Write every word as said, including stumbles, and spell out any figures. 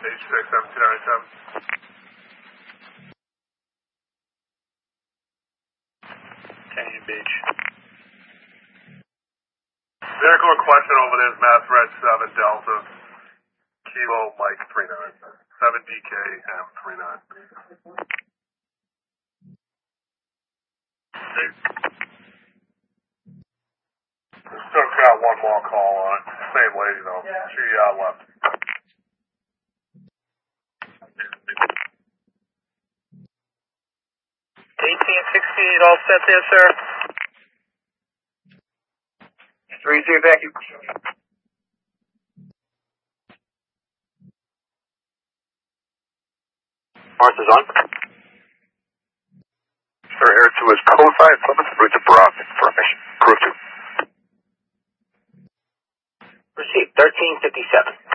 H six seven two nine seven. Canyon Beach. Vehicle in question over there is Mass Red seven Delta, Kilo Mike three nine, seven D K M three nine. Still got one more call on it. Same lady though. She uh, left. eighteen sixty-eight, all set there, sir. three zero, thank you. Martha's on. Sir, Air two is code five, Plymouth, route to Brock, information. Crew two. Received, thirteen fifty-seven.